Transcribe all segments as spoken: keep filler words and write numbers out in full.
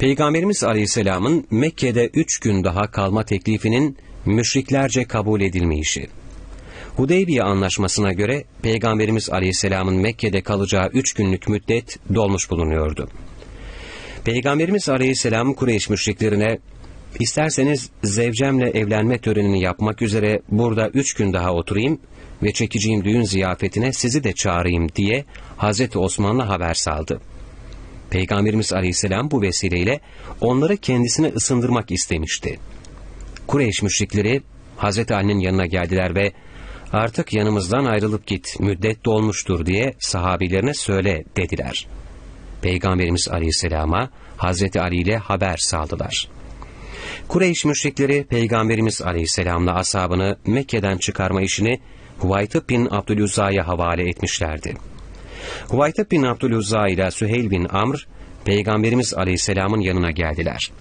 Peygamberimiz Aleyhisselam'ın Mekke'de üç gün daha kalma teklifinin müşriklerce kabul edilmeyişi. Hudeybiye Anlaşması'na göre Peygamberimiz Aleyhisselam'ın Mekke'de kalacağı üç günlük müddet dolmuş bulunuyordu. Peygamberimiz Aleyhisselam Kureyş müşriklerine, İsterseniz zevcemle evlenme törenini yapmak üzere burada üç gün daha oturayım ve çekeceğim düğün ziyafetine sizi de çağırayım diye Hazreti Osman'la haber saldı. Peygamberimiz Aleyhisselam bu vesileyle onları kendisine ısındırmak istemişti. Kureyş müşrikleri Hazreti Ali'nin yanına geldiler ve artık yanımızdan ayrılıp git, müddet dolmuştur diye sahabilerine söyle dediler. Peygamberimiz Aleyhisselam'a Hazreti Ali ile haber saldılar. Kureyş müşrikleri Peygamberimiz Aleyhisselam'la ashabını Mekke'den çıkarma işini Huvaytib bin Abdüluzza'ya havale etmişlerdi. Huvaytib bin Abdüluzza ile Süheyl bin Amr, Peygamberimiz Aleyhisselam'ın yanına geldiler.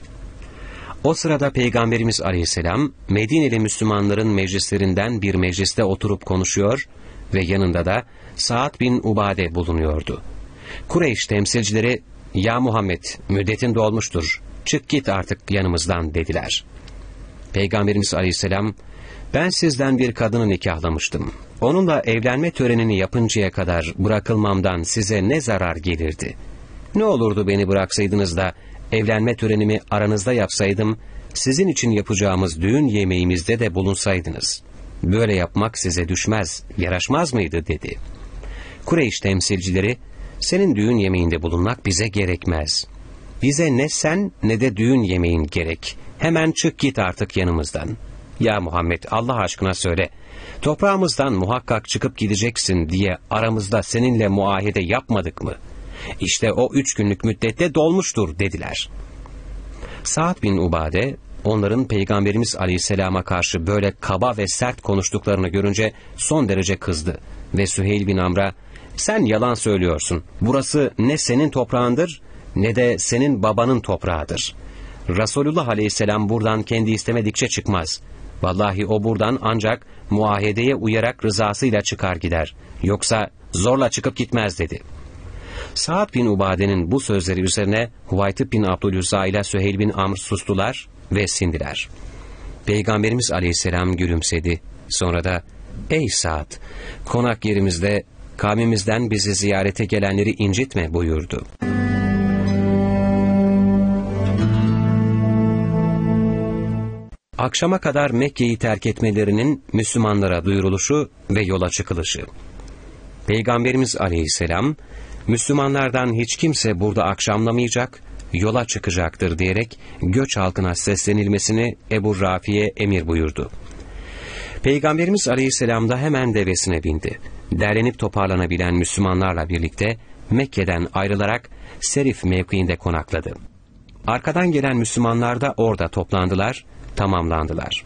O sırada Peygamberimiz Aleyhisselam, Medineli Müslümanların meclislerinden bir mecliste oturup konuşuyor ve yanında da Sa'd bin Ubade bulunuyordu. Kureyş temsilcileri, "Ya Muhammed, müddetin dolmuştur, çık git artık yanımızdan" dediler. Peygamberimiz Aleyhisselam, "Ben sizden bir kadını nikahlamıştım. Onunla evlenme törenini yapıncaya kadar bırakılmamdan size ne zarar gelirdi? Ne olurdu beni bıraksaydınız da evlenme törenimi aranızda yapsaydım, sizin için yapacağımız düğün yemeğimizde de bulunsaydınız. Böyle yapmak size düşmez, yaraşmaz mıydı?" dedi. Kureyş temsilcileri, "Senin düğün yemeğinde bulunmak bize gerekmez. Bize ne sen ne de düğün yemeğin gerek. Hemen çık git artık yanımızdan. Ya Muhammed, Allah aşkına söyle, toprağımızdan muhakkak çıkıp gideceksin diye aramızda seninle muahede yapmadık mı? İşte o üç günlük müddette dolmuştur" dediler. Sa'd bin Ubade, onların Peygamberimiz Aleyhisselam'a karşı böyle kaba ve sert konuştuklarını görünce son derece kızdı ve Süheyl bin Amr'a, "Sen yalan söylüyorsun. Burası ne senin toprağındır ne de senin babanın toprağıdır. Resulullah Aleyhisselam buradan kendi istemedikçe çıkmaz. Vallahi o buradan ancak muahedeye uyarak rızasıyla çıkar gider. Yoksa zorla çıkıp gitmez" dedi. Sa'd bin Ubade'nin bu sözleri üzerine Huvaytib bin Abdülüzzâ ile Süheyl bin Amr sustular ve sindiler. Peygamberimiz Aleyhisselam gülümsedi. Sonra da, "Ey Sa'd, konak yerimizde kavmimizden bizi ziyarete gelenleri incitme" buyurdu. Akşama kadar Mekke'yi terk etmelerinin Müslümanlara duyuruluşu ve yola çıkılışı. Peygamberimiz Aleyhisselam, "Müslümanlardan hiç kimse burada akşamlamayacak, yola çıkacaktır" diyerek göç halkına seslenilmesini Ebu Rafi'ye emir buyurdu. Peygamberimiz Aleyhisselam da hemen devesine bindi. Derlenip toparlanabilen Müslümanlarla birlikte Mekke'den ayrılarak Serif mevkiinde konakladı. Arkadan gelen Müslümanlar da orada toplandılar, tamamlandılar.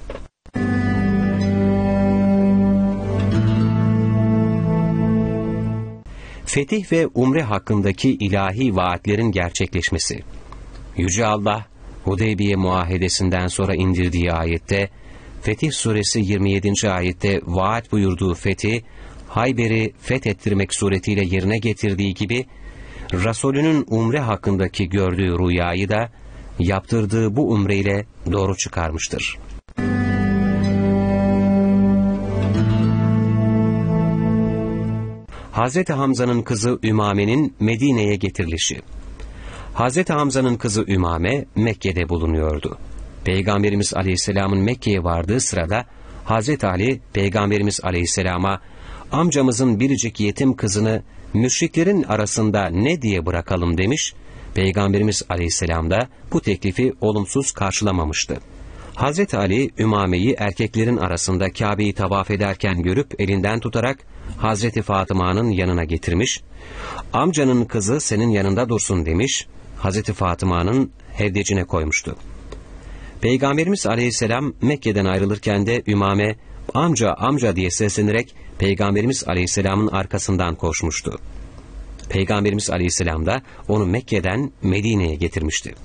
Fetih ve umre hakkındaki ilahi vaatlerin gerçekleşmesi. Yüce Allah, Hudeybiye muahedesinden sonra indirdiği ayette, Fetih suresi yirmi yedinci ayette vaat buyurduğu fethi, Hayber'i fethettirmek suretiyle yerine getirdiği gibi, Resulünün umre hakkındaki gördüğü rüyayı da yaptırdığı bu umreyle doğru çıkarmıştır. Hazreti Hamza'nın kızı Ümame'nin Medine'ye getirilişi. Hazreti Hamza'nın kızı Ümame Mekke'de bulunuyordu. Peygamberimiz Aleyhisselam'ın Mekke'ye vardığı sırada Hazreti Ali Peygamberimiz Aleyhisselam'a, "Amcamızın biricik yetim kızını müşriklerin arasında ne diye bırakalım?" demiş. Peygamberimiz Aleyhisselam da bu teklifi olumsuz karşılamamıştı. Hazreti Ali Ümame'yi erkeklerin arasında Kabe'yi tavaf ederken görüp elinden tutarak Hazreti Fatıma'nın yanına getirmiş, "Amcanın kızı senin yanında dursun" demiş, Hazreti Fatıma'nın hevdecine koymuştu. Peygamberimiz Aleyhisselam Mekke'den ayrılırken de Ümame, "Amca, amca" diye seslenerek Peygamberimiz Aleyhisselam'ın arkasından koşmuştu. Peygamberimiz Aleyhisselam da onu Mekke'den Medine'ye getirmişti.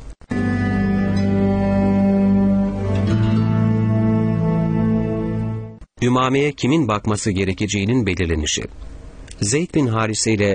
Ümame'ye kimin bakması gerekeceğinin belirlenişi. Zeyd bin Harise ile